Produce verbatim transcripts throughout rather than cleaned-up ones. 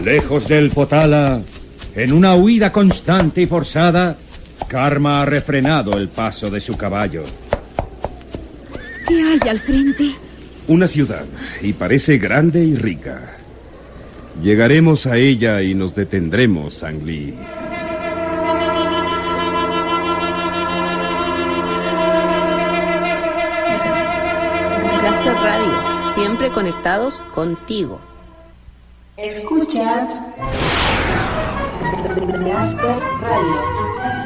Lejos del Potala, en una huida constante y forzada, Karma ha refrenado el paso de su caballo. ¿Qué hay al frente? Una ciudad, y parece grande y rica. Llegaremos a ella y nos detendremos, Sangli. Blaster Radio, siempre conectados contigo. Escuchas Blaster Radio.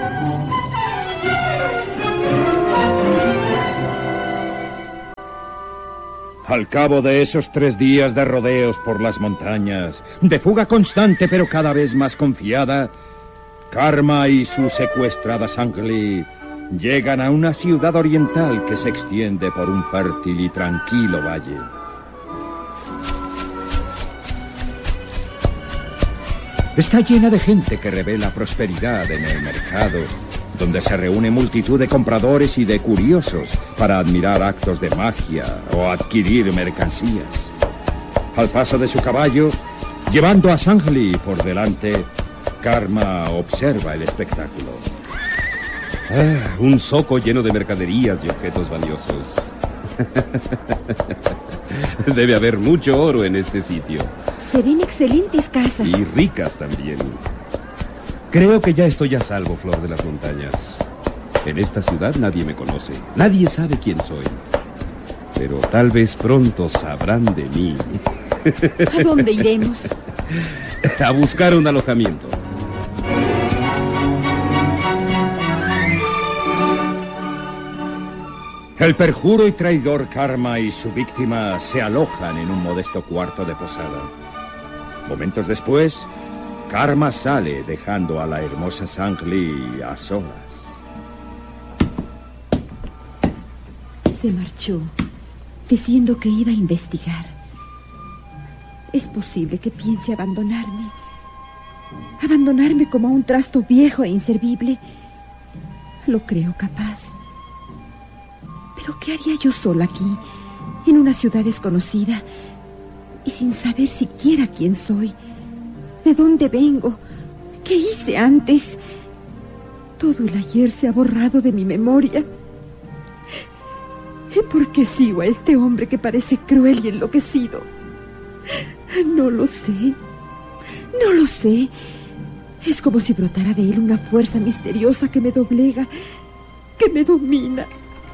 Al cabo de esos tres días de rodeos por las montañas, de fuga constante pero cada vez más confiada, Karma y su secuestrada Sangli llegan a una ciudad oriental que se extiende por un fértil y tranquilo valle. Está llena de gente que revela prosperidad en el mercado, donde se reúne multitud de compradores y de curiosos para admirar actos de magia o adquirir mercancías. Al paso de su caballo, llevando a Sangli por delante, Karma observa el espectáculo. Ah, un zoco lleno de mercaderías y objetos valiosos. Debe haber mucho oro en este sitio. Se ven excelentes casas. Y ricas también. Creo que ya estoy a salvo, Flor de las Montañas. En esta ciudad nadie me conoce. Nadie sabe quién soy. Pero tal vez pronto sabrán de mí. ¿A dónde iremos? A buscar un alojamiento. El perjuro y traidor Karma y su víctima se alojan en un modesto cuarto de posada. Momentos después, Karma sale dejando a la hermosa Sangli a solas. Se marchó, diciendo que iba a investigar. Es posible que piense abandonarme. Abandonarme como a un trasto viejo e inservible. Lo creo capaz. ¿Pero qué haría yo sola aquí, en una ciudad desconocida, y sin saber siquiera quién soy? ¿De dónde vengo? ¿Qué hice antes? Todo el ayer se ha borrado de mi memoria. ¿Y por qué sigo a este hombre que parece cruel y enloquecido? No lo sé. No lo sé. Es como si brotara de él una fuerza misteriosa que me doblega, que me domina.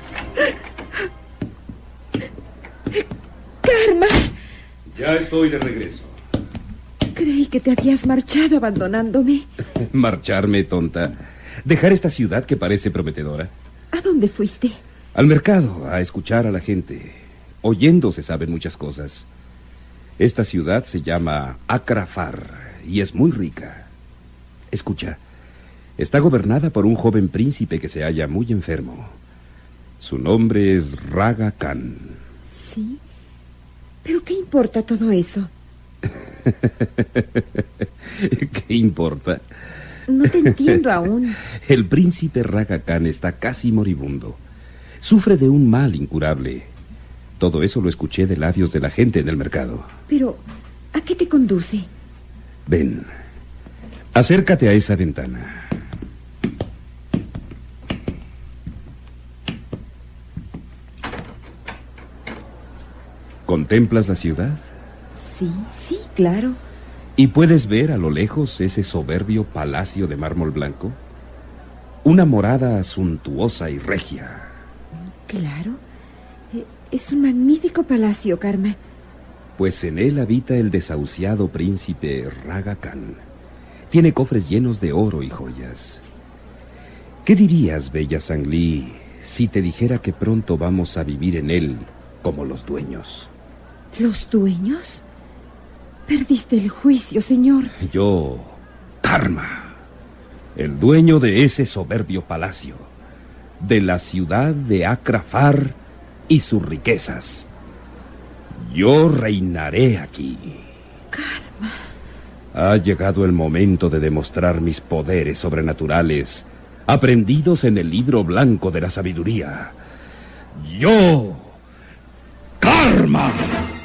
¡Karma! Ya estoy de regreso. Creí que te habías marchado abandonándome. ¿Marcharme, tonta? ¿Dejar esta ciudad que parece prometedora? ¿A dónde fuiste? Al mercado, a escuchar a la gente. Oyendo se saben muchas cosas. Esta ciudad se llama Akrafar y es muy rica. Escucha, está gobernada por un joven príncipe que se halla muy enfermo. Su nombre es Raga Khan. ¿Sí? ¿Pero qué importa todo eso? ¿Qué importa? No te entiendo aún. El príncipe Raga Khan está casi moribundo. Sufre de un mal incurable. Todo eso lo escuché de labios de la gente en el mercado. Pero, ¿a qué te conduce? Ven, acércate a esa ventana. ¿Contemplas la ciudad? Sí, sí, claro. ¿Y puedes ver a lo lejos ese soberbio palacio de mármol blanco? Una morada suntuosa y regia. Claro. Es un magnífico palacio, Karma. Pues en él habita el desahuciado príncipe Raga Khan. Tiene cofres llenos de oro y joyas. ¿Qué dirías, bella Sangli, si te dijera que pronto vamos a vivir en él como los dueños? ¿Los dueños? Perdiste el juicio, señor. Yo, Karma, el dueño de ese soberbio palacio, de la ciudad de Akrafar y sus riquezas. Yo reinaré aquí. Karma. Ha llegado el momento de demostrar mis poderes sobrenaturales, aprendidos en el libro blanco de la sabiduría. Yo, Karma.